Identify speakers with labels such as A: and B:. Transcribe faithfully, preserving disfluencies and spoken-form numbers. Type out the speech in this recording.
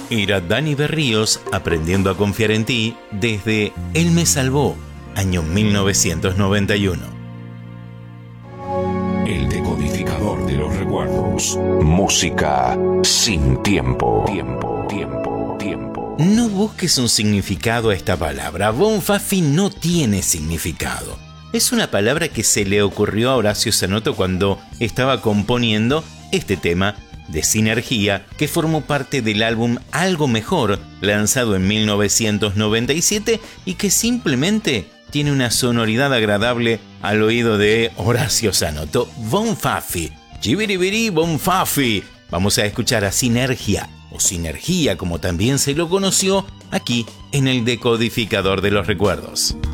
A: Era Dani Berríos aprendiendo a confiar en ti desde Él me salvó, año mil novecientos noventa y uno.
B: El decodificador de los recuerdos. Música sin tiempo. Tiempo, tiempo, tiempo.
A: No busques un significado a esta palabra. Bonfafi no tiene significado. Es una palabra que se le ocurrió a Horacio Sanotto cuando estaba componiendo este tema de Sinergia, que formó parte del álbum Algo Mejor, lanzado en mil novecientos noventa y siete y que simplemente tiene una sonoridad agradable al oído de Horacio Sanotto. Bonfafi, Chibiribiri Bonfafi. Vamos a escuchar a Sinergia, o Sinergia como también se lo conoció, aquí en el Decodificador de los Recuerdos.